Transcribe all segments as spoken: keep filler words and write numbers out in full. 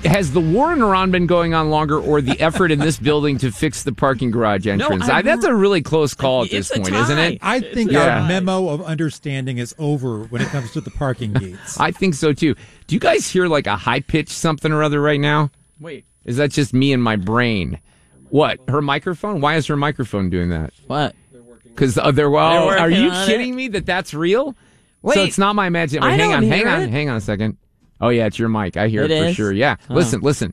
has the war in Iran been going on longer, or the effort in this building to fix the parking garage entrance? No, I, that's a really close call at this point, isn't it? I think Yeah. our memo of understanding is over when it comes to the parking gates. I think so too. Do you guys hear like a high pitched something or other right now? Wait. Is that just me and my brain? What? Her microphone? Why is her microphone doing that? What? Because uh, they're well. They're Are you working on kidding it. me that that's real? Wait. So it's not my imagination. I hang don't on, hang hear on, it. hang on a second. Oh yeah, it's your mic. I hear it, It for is? sure. Yeah. Oh. Listen, listen.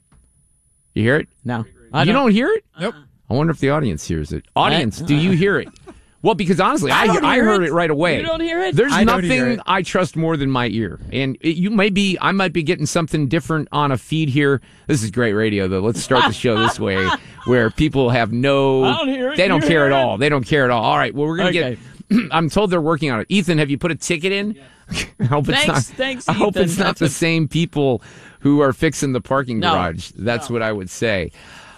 You hear it? No. I You don't hear it? Nope. I wonder if the audience hears it. Audience, I- do you hear it? Well, because honestly, I, I don't I hear heard it. it right away. You don't hear it? There's I don't hear nothing it. I trust more than my ear. And it, you may be, I might be getting something different on a feed here. This is great radio, though. Let's start the show this way, where people have no, I don't hear it. they don't You care hear at it? all. They don't care at all. All right, well, we're going to Okay. get, I'm told they're working on it. Ethan, have you put a ticket in? I hope it's Thanks, not, thanks, I hope Ethan. it's not That's the a- same people who are fixing the parking No. garage. That's what I would say.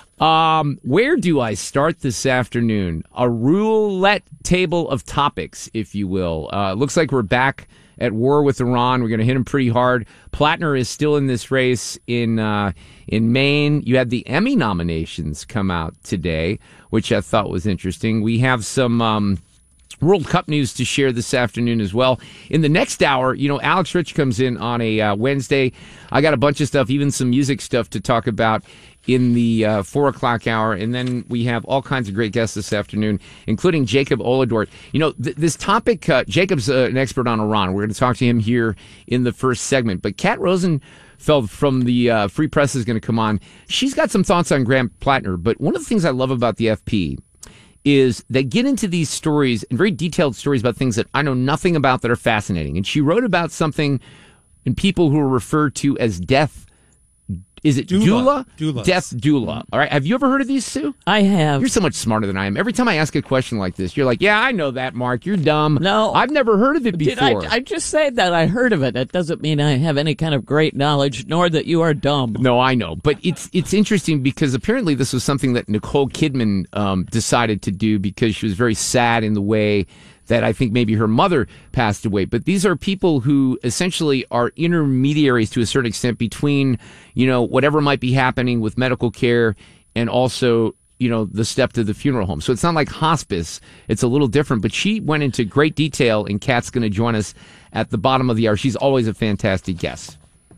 Um, where do I start this afternoon? A roulette table of topics, if you will. Uh, looks like we're back at war with Iran. We're going to hit them pretty hard. Plattner is still in this race in uh, in Maine. You had the Emmy nominations come out today, which I thought was interesting. We have some um, World Cup news to share this afternoon as well. In the next hour, you know, Alex Rich comes in on a uh, Wednesday. I got a bunch of stuff, even some music stuff to talk about in the uh, four o'clock hour. And then we have all kinds of great guests this afternoon, including Jacob Oladort. You know, th- this topic, uh, Jacob's uh, an expert on Iran. We're going to talk to him here in the first segment. But Kat Rosenfeld from the uh, Free Press is going to come on. She's got some thoughts on Graham Plattner. But one of the things I love about the F P is they get into these stories and very detailed stories about things that I know nothing about that are fascinating. And she wrote about something in people who are referred to as death. Is it doula? Doula. Doulas. Death doula. All right. Have you ever heard of these, Sue? I have. You're so much smarter than I am. Every time I ask a question like this, you're like, yeah, I know that, Mark. You're dumb. No. I've never heard of it Did I, before. I just said that I heard of it. That doesn't mean I have any kind of great knowledge, nor that you are dumb. No, I know, but it's it's interesting because apparently this was something that Nicole Kidman um, decided to do because she was very sad in the way that I think maybe her mother passed away. But these are people who essentially are intermediaries to a certain extent between, you know, whatever might be happening with medical care and also, you know, the step to the funeral home. So it's not like hospice. It's a little different. But she went into great detail, and Kat's going to join us at the bottom of the hour. She's always a fantastic guest.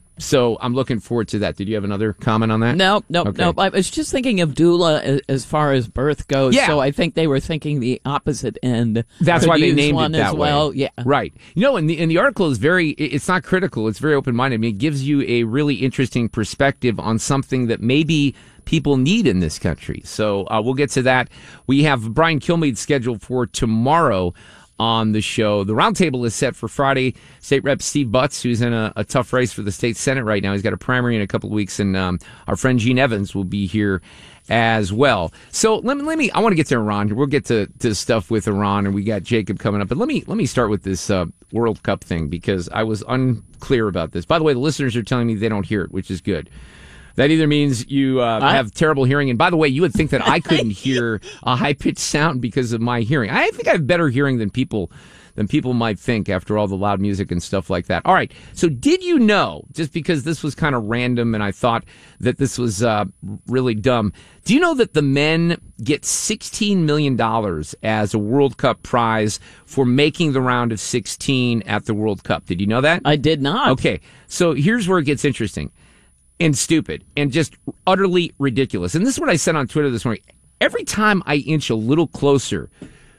So I'm looking forward to that. Did you have another comment on that? No, no, Okay. no. I was just thinking of doula as, as far as birth goes. Yeah. So I think they were thinking the opposite end. That's Could why they use named one it that as way. well. Yeah. Right. You know, and the, and the article is very, it- it's not critical. It's very open-minded. I mean, it gives you a really interesting perspective on something that maybe people need in this country. So uh, we'll get to that. We have Brian Kilmeade scheduled for tomorrow on the show. The roundtable is set for Friday. State Rep Steve Butts, who's in a, a tough race for the state Senate right now. He's got a primary in a couple of weeks, and um, our friend Gene Evans will be here as well. So let me, let me I want to get to Iran. We'll get to, to stuff with Iran, and we got Jacob coming up. But let me let me start with this uh, World Cup thing, because I was unclear about this. By the way, the listeners are telling me they don't hear it, which is good. That either means you uh, I- have terrible hearing. And by the way, you would think that I couldn't hear a high-pitched sound because of my hearing. I think I have better hearing than people than people might think after all the loud music and stuff like that. All right. So did you know, just because this was kind of random and I thought that this was uh, really dumb, do you know that the men get sixteen million dollars as a World Cup prize for making the round of sixteen at the World Cup? Did you know that? I did not. Okay. So here's where it gets interesting. And stupid and just utterly ridiculous. And this is what I said on Twitter this morning. Every time I inch a little closer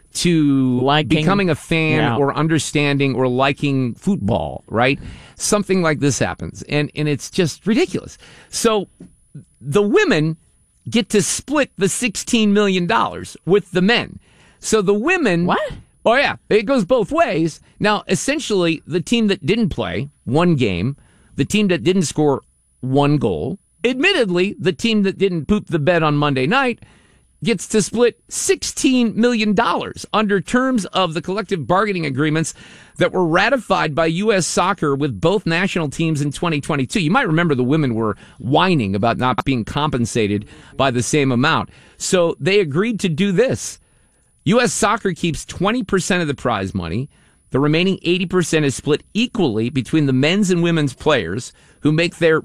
to Liking- becoming a fan yeah. or understanding or liking football, right? Something like this happens. And, and it's just ridiculous. So the women get to split the sixteen million dollars with the men. So the women... What? Oh, yeah. It goes both ways. Now, essentially, the team that didn't play one game, the team that didn't score one goal. Admittedly, the team that didn't poop the bed on Monday night gets to split sixteen million dollars under terms of the collective bargaining agreements that were ratified by U S Soccer with both national teams in twenty twenty-two. You might remember the women were whining about not being compensated by the same amount. So they agreed to do this. U S Soccer keeps twenty percent of the prize money. The remaining eighty percent is split equally between the men's and women's players who make their